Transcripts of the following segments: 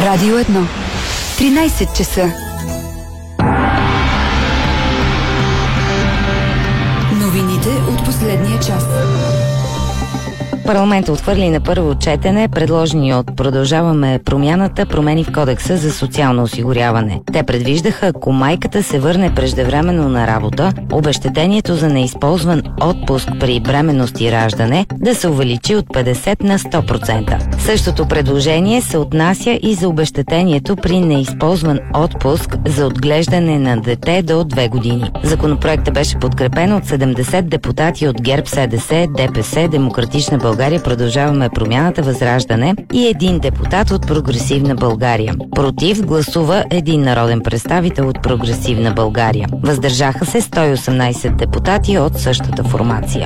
Радио 1. 13 часа. Новините от последния час. Парламентът отхвърли на първо четене предложени от Продължаваме промяната промени в Кодекса за социално осигуряване. Те предвиждаха, ако майката се върне преждевременно на работа, обезщетението за неизползван отпуск при бременност и раждане да се увеличи от 50 на 100%. Същото предложение се отнася и за обезщетението при неизползван отпуск за отглеждане на дете до 2 години. Законопроектът беше подкрепен от 70 депутати от ГЕРБ, СДС, ДПС, Демократична България, Продължаваме промяната, Възраждане и един депутат от Прогресивна България. Против гласува един народен представител от Прогресивна България. Въздържаха се 118 депутати от същата формация.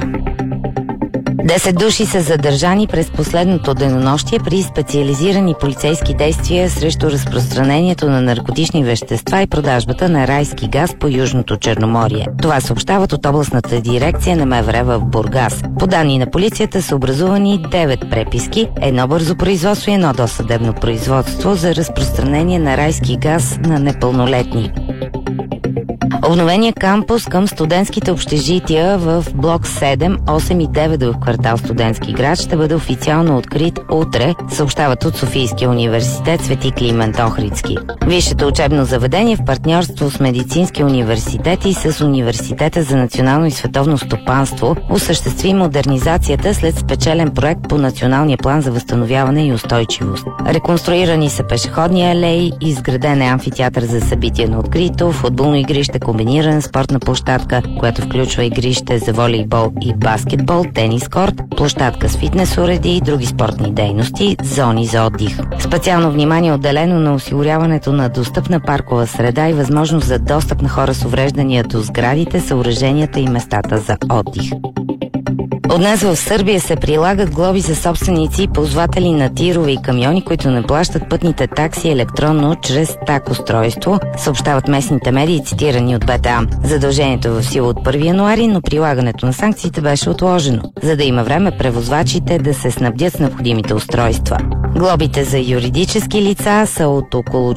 10 души са задържани през последното денонощие при специализирани полицейски действия срещу разпространението на наркотични вещества и продажбата на райски газ по Южното Черноморие. Това съобщават от областната дирекция на МВР в Бургас. По данни на полицията са образувани 9 преписки, едно бързо производство и едно досъдебно производство за разпространение на райски газ на непълнолетни. Обновения кампус към студентските общежития в блок 7, 8 и 9 в квартал Студентски град ще бъде официално открит утре, съобщават от Софийския университет Свети Климент Охридски. Висшето учебно заведение в партньорство с Медицинския университет и с Университета за национално и световно стопанство осъществи модернизацията след спечелен проект по Националния план за възстановяване и устойчивост. Реконструирани са пешеходни алеи, изграден е амфитеатър за събития на открито, футболно игрище, комбинирана спортна площадка, която включва игрище за волейбол и баскетбол, тенис корт, площадка с фитнес уреди и други спортни дейности, зони за отдих. Специално внимание отделено на осигуряването на достъпна паркова среда и възможност за достъп на хора с увреждания до сградите, съоръженията и местата за отдих. От днес в Сърбия се прилагат глоби за собственици и ползватели на тирове и камиони, които не плащат пътните такси електронно чрез ТАК устройство, съобщават местните медии, цитирани от БТА. Задължението в сила от 1 януари, но прилагането на санкциите беше отложено, за да има време превозвачите да се снабдят с необходимите устройства. Глобите за юридически лица са от около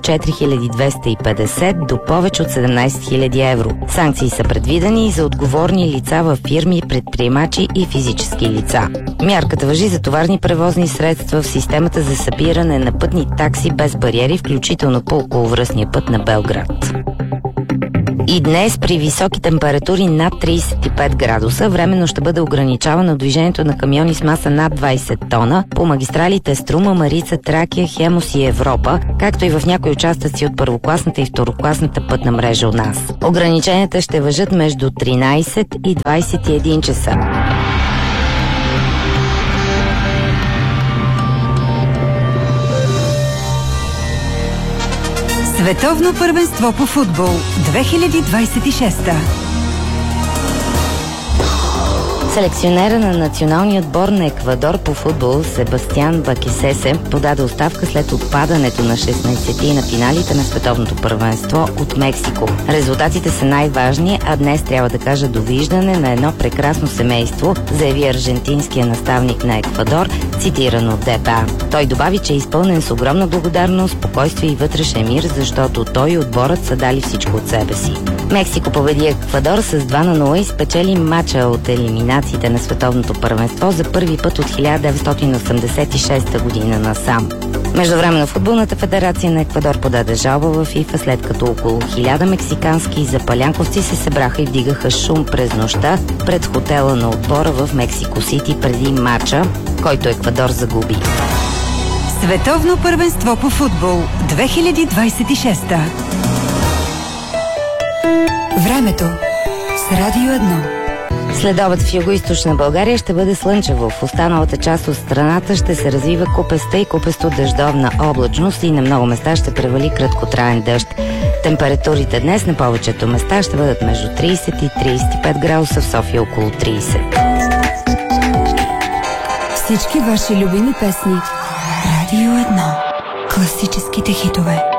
4250 до повече от 17 000 евро. Санкции са предвидени и за отговорни лица във фирми, предприемачи и физически лица. Мярката важи за товарни превозни средства в системата за събиране на пътни такси без бариери, включително по околовръстния път на Белград. И днес при високи температури над 35 градуса временно ще бъде ограничавано движението на камиони с маса над 20 тона по магистралите Струма, Марица, Тракия, Хемос и Европа, както и в някои участъци от първокласната и второкласната пътна мрежа у нас. Ограниченията ще важат между 13 и 21 часа. Световно първенство по футбол 2026. Селекционера на националния отбор на Еквадор по футбол Себастиан Бакесесе подаде оставка след отпадането на 16-ти на финалите на световното първенство от Мексико. Резултатите са най-важни, а днес трябва да кажа довиждане на едно прекрасно семейство, заяви аржентинския наставник на Еквадор, цитиран от ДПА. Той добави, че е изпълнен с огромна благодарност, спокойствие и вътрешен мир, защото той и отборът са дали всичко от себе си. Мексико победи Еквадор с 2-0 и спечели матча от елиминациите на световното първенство за първи път от 1986 година насам. Междувременно футболната федерация на Еквадор подаде жалба в ФИФА, след като около 1000 мексикански запалянковци се събраха и вдигаха шум през нощта пред хотела на отбора в Мексико Сити преди матча, който Еквадор загуби. Световно първенство по футбол 2026. Времето с Радио 1. Следобед в югоизточна България ще бъде слънчево. В останалата част от страната ще се развива купеста и купесто дъждовна облачност и на много места ще превали краткотраен дъжд. Температурите днес на повечето места ще бъдат между 30 и 35 градуса, в София около 30. Всички ваши любими песни. Радио 1. Класическите хитове.